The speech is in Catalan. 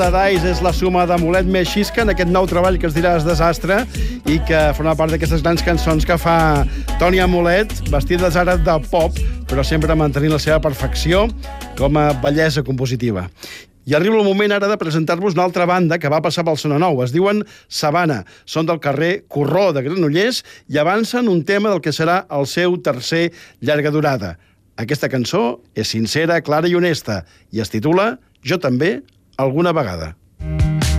Paradise és la suma de Mulet més Xisca en aquest nou treball que es dirà Es Desastre i que forma part d'aquestes grans cançons que fa Toni Amolet, vestides ara de pop, però sempre mantenint la seva perfecció com a bellesa compositiva. I arriba el moment ara de presentar-vos una altra banda que va passar pel Sona Nou. Es diuen Sabana. Són del carrer Corró de Granollers i avancen un tema del que serà el seu tercer llarga durada. Aquesta cançó és sincera, clara i honesta i es titula Jo també, alguna vegada.